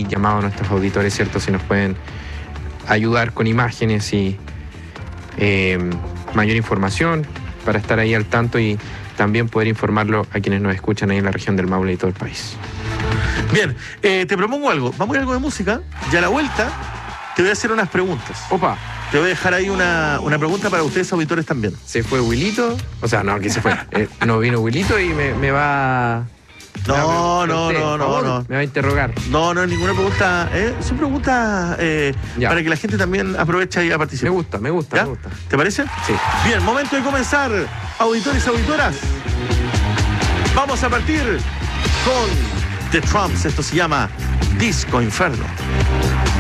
ahí llamado a nuestros auditores, ¿cierto? Si nos pueden ayudar con imágenes y mayor información para estar ahí al tanto y también poder informarlo a quienes nos escuchan ahí en la región del Maule y todo el país. Bien, te propongo algo. Vamos a ir a algo de música y a la vuelta te voy a hacer unas preguntas. Opa, Te voy a dejar ahí una pregunta para ustedes auditores también. se fue Wilito, o sea, no, que se fue. No vino Wilito y me va... No. Me va a interrogar. No es ninguna pregunta. Son preguntas Ya. para que la gente también aproveche y a participar. Me gusta. ¿Ya? ¿Te parece? Sí. Bien, momento de comenzar. Auditores y auditoras. Vamos a partir con The Trumps. Esto se llama Disco Inferno.